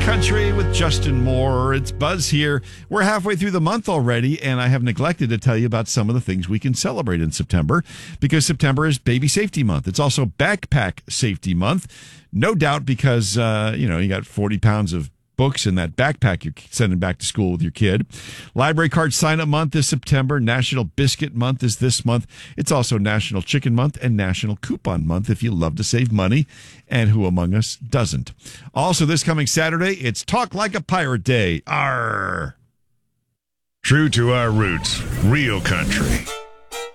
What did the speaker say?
Country with Justin Moore. It's Buzz here. We're halfway through the month already, and I have neglected to tell you about some of the things we can celebrate in September, because September is Baby Safety Month. It's also Backpack Safety Month. No doubt because, you got 40 pounds of books in that backpack you're sending back to school with your kid. Library card sign-up month is September. National Biscuit Month is this month. It's also National Chicken Month and National Coupon Month if you love to save money, and who among us doesn't? Also, this coming Saturday, it's Talk Like a Pirate Day. Arr! True to our roots, real country.